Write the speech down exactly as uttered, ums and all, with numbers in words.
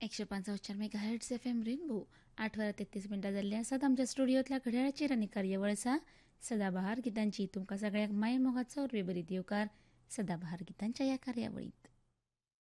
एकशे पंचावन्न mega hertz F M rainbow आठ वरा तेहतीस मिनटां जाल्ली आसात. आमच्या स्टुडिओतल्या घड्याळाचेर आनी कार्यावळ आसा सदाबहार गितांची. तुमकां सगळ्यांक माय मोगाचो उर्बे बरी दिवकार सदाबहार गितांच्या ह्या कार्यावळींत.